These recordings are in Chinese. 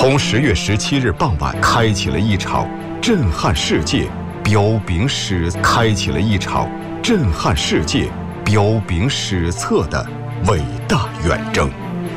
从10月17日傍晚开启了一场震撼世界、彪炳史册的伟大远征。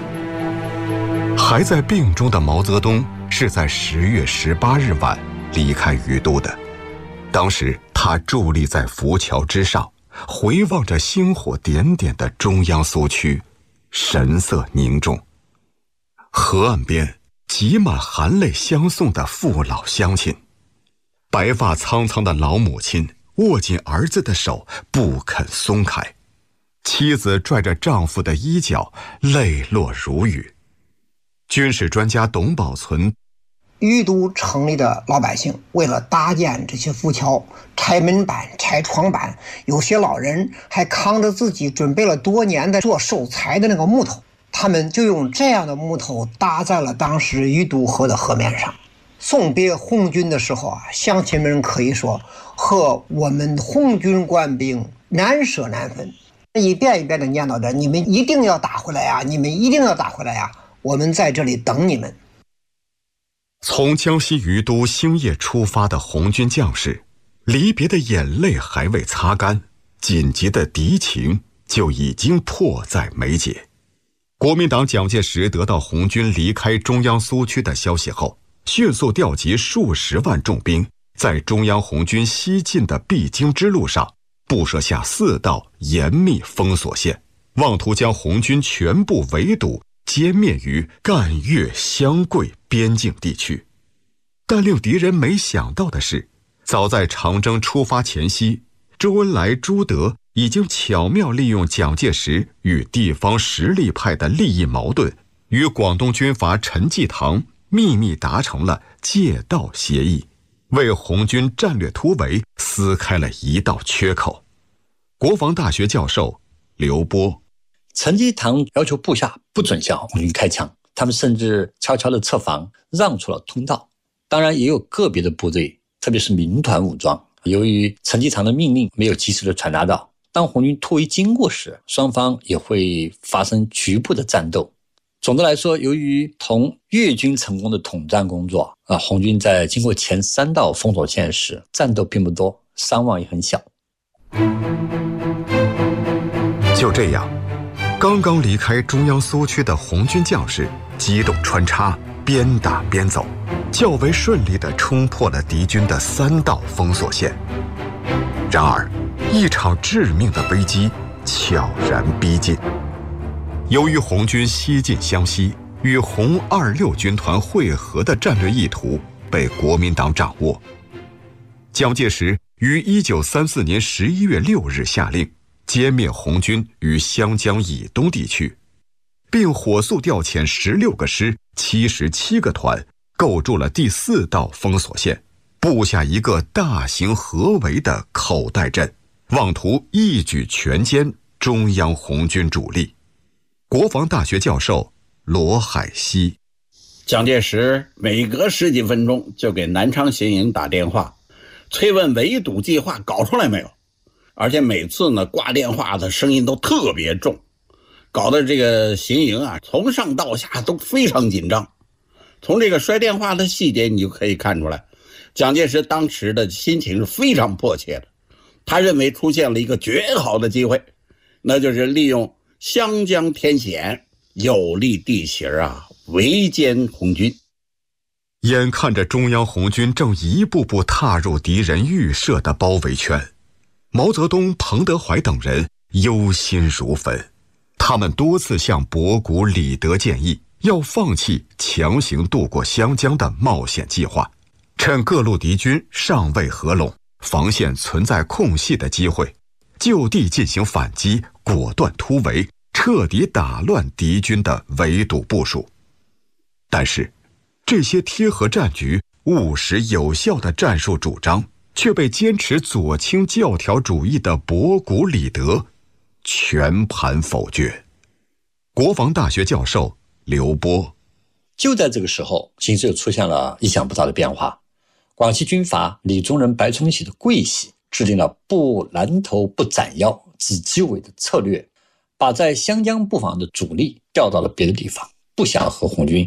还在病中的毛泽东是在10月18日晚离开于都的。当时他伫立在浮桥之上，回望着星火点点的中央苏区，神色凝重。河岸边挤满含泪相送的父老乡亲，白发苍苍的老母亲握紧儿子的手不肯松开，妻子拽着丈夫的衣角，泪落如雨。军事专家董宝存， 于都城里的老百姓为了搭建这些浮桥，拆门板、拆床板，有些老人还扛着自己准备了多年的做寿材的那个木头，他们就用这样的木头搭在了当时于都河的河面上。送别红军的时候啊，乡亲们可以说和我们红军官兵难舍难分，一遍一遍的念叨着：你们一定要打回来呀！你们一定要打回来呀！我们在这里等你们。 从江西于都星夜出发的红军将士，离别的眼泪还未擦干，紧急的敌情就已经迫在眉睫。国民党蒋介石得到红军离开中央苏区的消息后，迅速调集数十万重兵，在中央红军西进的必经之路上布设下4道严密封锁线，妄图将红军全部围堵歼灭于赣粤湘桂边境地区。但令敌人没想到的是，早在长征出发前夕，周恩来、朱德已经巧妙利用蒋介石与地方实力派的利益矛盾，与广东军阀陈济棠秘密达成了借道协议，为红军战略突围撕开了一道缺口。国防大学教授刘波， 陈济棠要求部下不准向红军开枪，他们甚至悄悄地设防，让出了通道。当然也有个别的部队，特别是民团武装，由于陈济棠的命令没有及时的传达到，当红军突围经过时，双方也会发生局部的战斗。总的来说，由于同粤军成功的统战工作，红军在经过前3道封锁线时，战斗并不多，伤亡也很小。 就这样，刚刚离开中央苏区的红军将士机动穿插，边打边走，较为顺利地冲破了敌军的3道封锁线。然而，一场致命的危机悄然逼近。由于红军西进湘西，与红26军团会合的战略意图被国民党掌握，蒋介石于1934年11月6日下令歼灭红军于湘江以东地区，并火速调遣16个师、77个团，构筑了第4道封锁线，布下一个大型合围的口袋阵，妄图一举全歼中央红军主力。国防大学教授罗海西， 蒋介石每隔10几分钟就给南昌行营打电话，催问围堵计划搞出来没有，而且每次呢挂电话的声音都特别重，搞得这个行营啊从上到下都非常紧张。从这个摔电话的细节你就可以看出来，蒋介石当时的心情是非常迫切的。他认为出现了一个绝好的机会，那就是利用湘江天险，有利地形围歼红军。 眼看着中央红军正一步步踏入敌人预设的包围圈，毛泽东、彭德怀等人忧心如焚。他们多次向博古、李德建议要放弃强行渡过湘江的冒险计划，趁各路敌军尚未合拢，防线存在空隙的机会，就地进行反击，果断突围，彻底打乱敌军的围堵部署。但是，这些贴合战局、务实有效的战术主张，却被坚持左倾教条主义的博古、李德全盘否决。国防大学教授刘波， 就在这个时候，形势又出现了意想不到的变化。广西军阀李宗仁、白崇禧的桂系制定了不拦头不斩腰、只击尾的策略，把在湘江布防的主力调到了别的地方，不想和红军